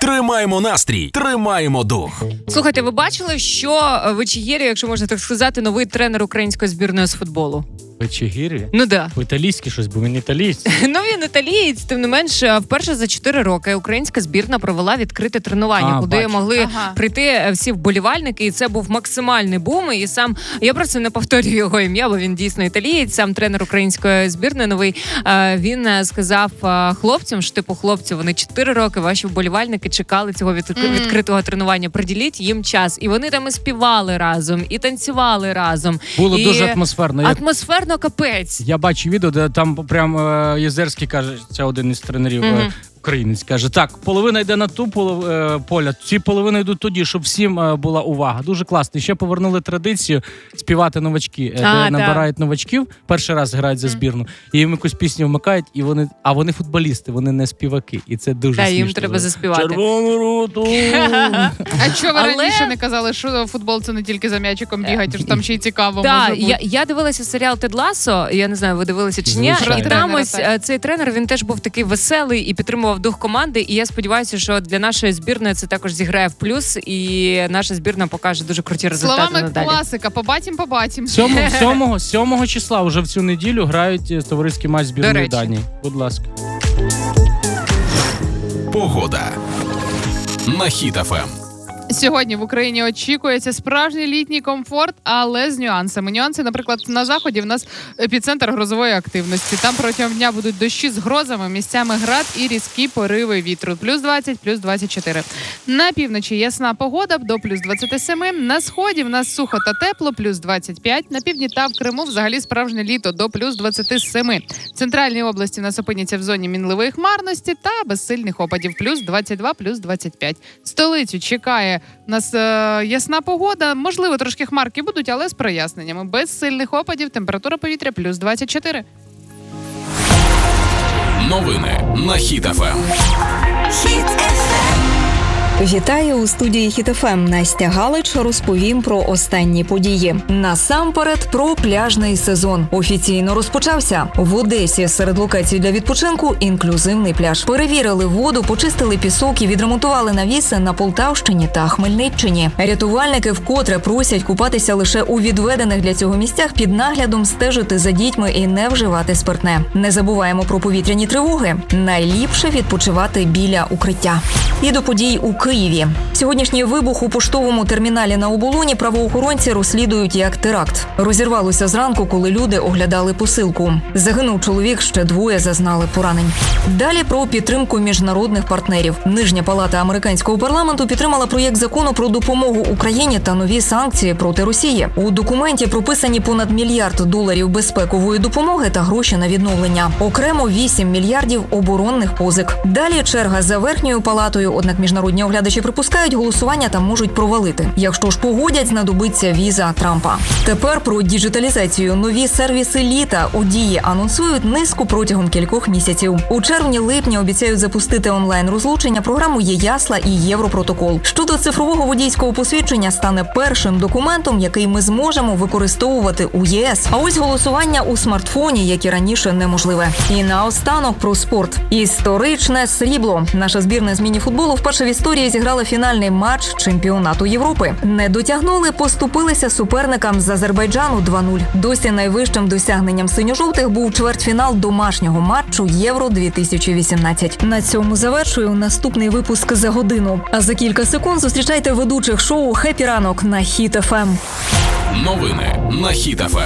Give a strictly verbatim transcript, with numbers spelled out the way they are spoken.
Тримаємо настрій, тримаємо дух. Слухайте, ви бачили, що Вечігєрі, якщо можна так сказати, новий тренер української збірної з футболу? Вечігірі? Ну да. Італійський щось, бо він італійський. Ну він італієць, тим не менш, вперше за чотири роки українська збірна провела відкрите тренування, А, куди бачу. могли Ага. прийти всі вболівальники, і це був максимальний бум. І сам, я просто не повторюю його ім'я, бо він дійсно італієць, сам тренер української збірної новий, е, він е, сказав е, хлопцям, що типу, хлопці, вони чотири роки, ваші вболівальники чекали цього від, Мгм. відкритого тренування, приділіть їм час. І вони там і співали разом, і танцювали разом. Було І дуже атмосферно. Я, Атмосферно капець. я бачу відео, де там прям е, Єзерський каже, це один із тренерів, Мгм. е, українець, каже, так, половина йде на ту полов, е, поля, ці половини йдуть тоді, щоб всім е, була увага. Дуже класно. І ще повернули традицію співати новачки, е, А, де так. набирають новачків, перший раз грають за збірну, і їм якусь пісню вмикають, і вони, а вони футболісти, вони не співаки. І це дуже Та, смішно. їм треба заспівати. Червону роту. А що ви Але- раніше не казали, що футбол це не тільки за м'ячиком бігати, що там ще й цікаво Так, може бути? я, я дивилася серіал «Тед Лассо», я не знаю, ви дивилися чи ні. Звичайно. І там Тренера, ось так. е, цей тренер, він теж був такий веселий і підтримував дух команди. І я сподіваюся, що для нашої збірної це також зіграє в плюс, і наша збірна покаже дуже круті результати Словами надалі. класика, побачим, побачим. Сьомого, сьомого, сьомого числа вже в цю неділю грають е, товариський матч До збірної речі. Данії. Будь ласка. Погода. На Хіт еф ем. Сьогодні в Україні очікується справжній літній комфорт, але з нюансами. Нюанси, наприклад, на заході в нас епіцентр грозової активності. Там протягом дня будуть дощі з грозами, місцями град і різкі пориви вітру. Плюс двадцять, плюс двадцять чотири. На півночі ясна погода до плюс двадцять сім. На сході в нас сухо та тепло, плюс двадцять п'ять. На півдні та в Криму взагалі справжнє літо до плюс двадцять сім. В центральній області в нас опиняться в зоні мінливої хмарності та без сильних опадів. Плюс двадцять два, плюс двадцять п'ять. Столицю чекає у нас е, ясна погода. Можливо, трошки хмарки будуть, але з проясненнями. Без сильних опадів температура повітря плюс двадцять чотири. Новини на Хіт еф ем. Вітаю у студії Хіт еф ем. Настя Галич розповім про останні події. Насамперед про пляжний сезон. Офіційно розпочався. В Одесі серед локацій для відпочинку інклюзивний пляж. Перевірили воду, почистили пісок і відремонтували навіси на Полтавщині та Хмельниччині. Рятувальники вкотре просять купатися лише у відведених для цього місцях під наглядом, стежити за дітьми і не вживати спиртне. Не забуваємо про повітряні тривоги. Найліпше відпочивати біля укриття. І до подій у Києві. Сьогоднішній вибух у поштовому терміналі на Оболоні правоохоронці розслідують як теракт. Розірвалося зранку, коли люди оглядали посилку. Загинув чоловік, ще двоє зазнали поранень. Далі про підтримку міжнародних партнерів. Нижня палата американського парламенту підтримала проєкт закону про допомогу Україні та нові санкції проти Росії. У документі прописані понад мільярд доларів безпекової допомоги та гроші на відновлення. Окремо вісім мільярдів оборонних позик. Далі черга за верхньою палатою, однак міжнародні оглядачі припускають, голосування там можуть провалити. Якщо ж погодять, знадобиться віза Трампа. Тепер про діджиталізацію. Нові сервіси літа у дії анонсують низку протягом кількох місяців. У червні-липні обіцяють запустити онлайн-розлучення, програму «Є-ясла» і «Європротокол». Щодо цифрового водійського посвідчення стане першим документом, який ми зможемо використовувати у ЄС. А ось голосування у смартфоні, як і раніше, неможливе. І наостанок про спорт. Історичне срібло. Наша збірна з міні-футболу вперше в історії зіграла фінальний матч чемпіонату Європи. Не дотягнули, поступилися суперникам з Азербайджану два нуль. Досі найвищим досягненням синьо-жовтих був чвертьфінал домашнього матчу Євро дві тисячі вісімнадцять. На цьому завершую наступний випуск за годину. А за кілька секунд зустрічайте ведучих шоу «Хеппі ранок» на Хіт еф ем. Новини на Хіт еф ем.